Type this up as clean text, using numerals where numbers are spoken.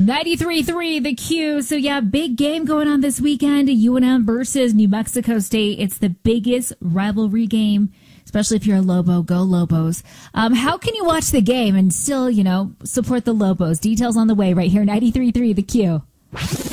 93.3 The Q. So yeah, big game going on this weekend. UNM versus New Mexico State. It's the biggest rivalry game, especially if you're a Lobo. Go Lobos. How can you watch the game and still, support the Lobos? Details on the way right here. 93.3 The Q.